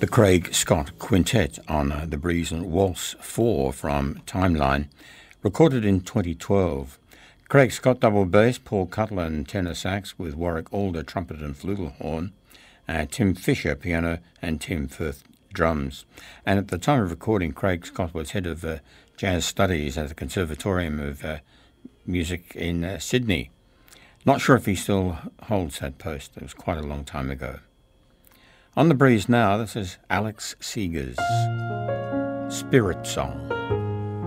The Craig Scott Quintet on The Breeze and Waltz 4 from Timeline, recorded in 2012. Craig Scott double bass, Paul Cutler and tenor sax with Warwick Alder trumpet and flugelhorn, Tim Fisher piano and Tim Firth drums. And at the time of recording, Craig Scott was head of jazz studies at the Conservatorium of Music in Sydney. Not sure if he still holds that post. It was quite a long time ago. On the Breeze now, this is Alex Seeger's Spirit Song.